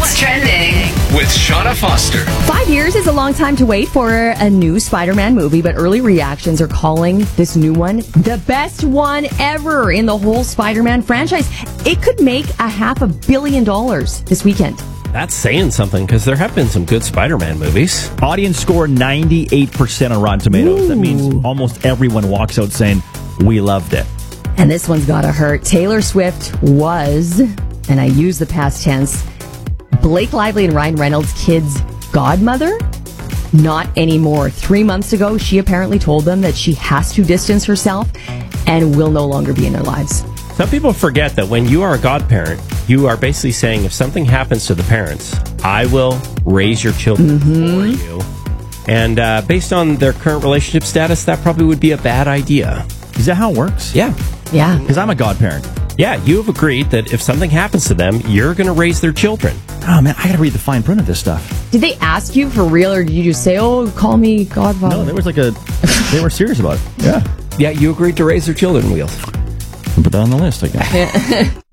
What's trending with Shauna Foster. 5 years is a long time to wait for a new Spider-Man movie, but early reactions are calling this new one the best one ever in the whole Spider-Man franchise. It could make $500 million this weekend. That's saying something, because there have been some good Spider-Man movies. Audience score 98% on Rotten Tomatoes. Ooh. That means almost everyone walks out saying, we loved it. And this one's gotta hurt. Taylor Swift was, and I use the past tense, Blake Lively and Ryan Reynolds' kid's godmother? Not anymore. 3 months ago, she apparently told them that she has to distance herself and will no longer be in their lives. Some people forget that when you are a godparent, you are basically saying, if something happens to the parents, I will raise your children for you. And based on their current relationship status, that probably would be a bad idea. Is that how it works? Yeah. Yeah. Because I'm a godparent. Yeah, you have agreed that if something happens to them, you're going to raise their children. Oh, man, I got to read the fine print of this stuff. Did they ask you for real, or did you just say, oh, call me godfather? No, there was they were serious about it. Yeah. Yeah, you agreed to raise their children, Wheels. Put that on the list, I guess.